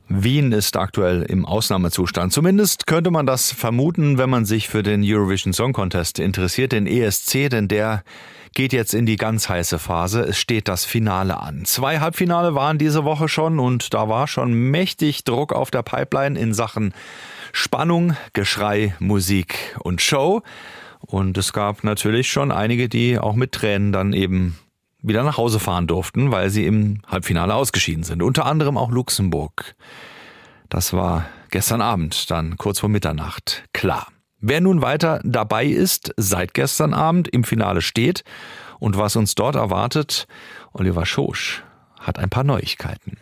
Wien ist aktuell im Ausnahmezustand. Zumindest könnte man das vermuten, wenn man sich für den Eurovision Song Contest interessiert, den ESC, denn der geht jetzt in die ganz heiße Phase. Es steht das Finale an. 2 Halbfinale waren diese Woche schon und da war schon mächtig Druck auf der Pipeline in Sachen Spannung, Geschrei, Musik und Show. Und es gab natürlich schon einige, die auch mit Tränen dann eben wieder nach Hause fahren durften, weil sie im Halbfinale ausgeschieden sind. Unter anderem auch Luxemburg. Das war gestern Abend, dann kurz vor Mitternacht, klar. Wer nun weiter dabei ist, seit gestern Abend im Finale steht und was uns dort erwartet, Oliver Schosch hat ein paar Neuigkeiten.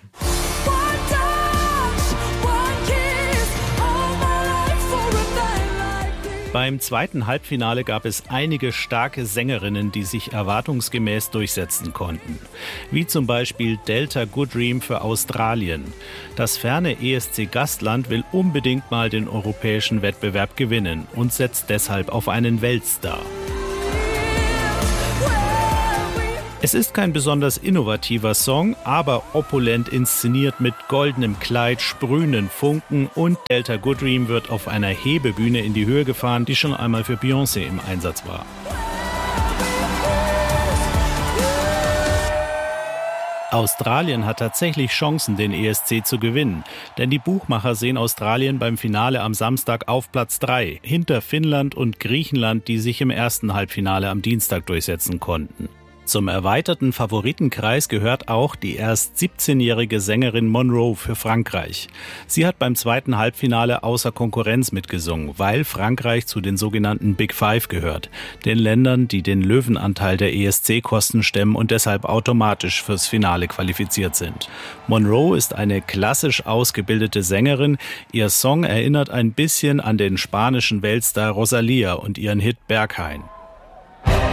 Beim zweiten Halbfinale gab es einige starke Sängerinnen, die sich erwartungsgemäß durchsetzen konnten. Wie zum Beispiel Delta Goodrem für Australien. Das ferne ESC-Gastland will unbedingt mal den europäischen Wettbewerb gewinnen und setzt deshalb auf einen Weltstar. Es ist kein besonders innovativer Song, aber opulent inszeniert mit goldenem Kleid, sprühenden Funken und Delta Goodrem wird auf einer Hebebühne in die Höhe gefahren, die schon einmal für Beyoncé im Einsatz war. Australien hat tatsächlich Chancen, den ESC zu gewinnen, denn die Buchmacher sehen Australien beim Finale am Samstag auf Platz 3, hinter Finnland und Griechenland, die sich im ersten Halbfinale am Dienstag durchsetzen konnten. Zum erweiterten Favoritenkreis gehört auch die erst 17-jährige Sängerin Monroe für Frankreich. Sie hat beim zweiten Halbfinale außer Konkurrenz mitgesungen, weil Frankreich zu den sogenannten Big Five gehört, den Ländern, die den Löwenanteil der ESC-Kosten stemmen und deshalb automatisch fürs Finale qualifiziert sind. Monroe ist eine klassisch ausgebildete Sängerin. Ihr Song erinnert ein bisschen an den spanischen Weltstar Rosalía und ihren Hit Berghain.